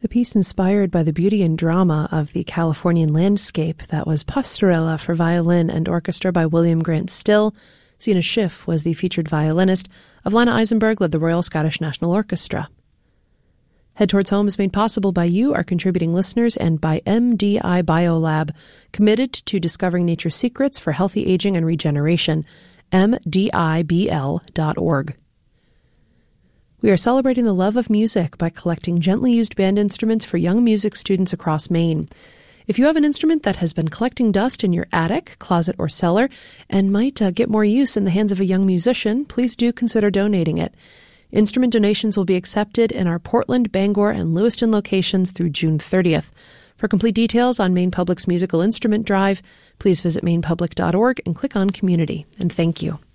A piece inspired by the beauty and drama of the Californian landscape, that was Pastorella for violin and orchestra by William Grant Still. Sina Schiff was the featured violinist. Evelina Eisenberg led the Royal Scottish National Orchestra. Head Towards Home is made possible by you, our contributing listeners, and by MDI Biolab, committed to discovering nature's secrets for healthy aging and regeneration. MDIBL.org. We are celebrating the love of music by collecting gently used band instruments for young music students across Maine. If you have an instrument that has been collecting dust in your attic, closet, or cellar and might get more use in the hands of a young musician, please do consider donating it. Instrument donations will be accepted in our Portland, Bangor, and Lewiston locations through June 30th. For complete details on Maine Public's musical instrument drive, please visit mainepublic.org and click on Community. And thank you.